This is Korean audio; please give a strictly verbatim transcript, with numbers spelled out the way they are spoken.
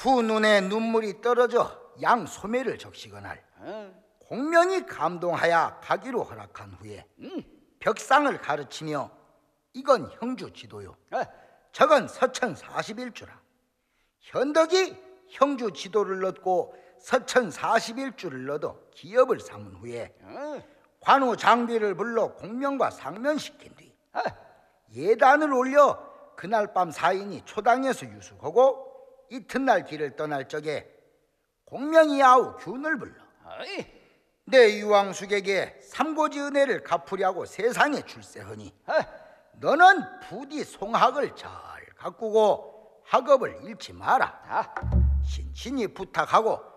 두 눈에 눈물이 떨어져 양 소매를 적시거날 어. 공명이 감동하여 가기로 허락한 후에 음. 벽상을 가르치며 이건 형주 지도요 어. 저건 서천 사십일 주라. 현덕이 형주 지도를 넣고 서천 사십일 주를 넣어 기업을 삼은 후에 어. 관우 장비를 불러 공명과 상면시킨 뒤 어. 예단을 올려 그날 밤 사인이 초당에서 유숙하고 이튿날 길을 떠날 적에 공명이 아우 균을 불러 어이. 내 유왕숙에게 삼고지 은혜를 갚으려고 세상에 출세하니 어. 너는 부디 송학을 잘 가꾸고 학업을 잃지 마라. 아. 신신이 부탁하고